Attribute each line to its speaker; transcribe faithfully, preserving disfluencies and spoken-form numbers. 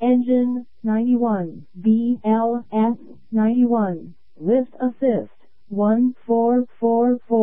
Speaker 1: Engine, ninety-one. B L S, ninety-one. Lift assist, one four four four.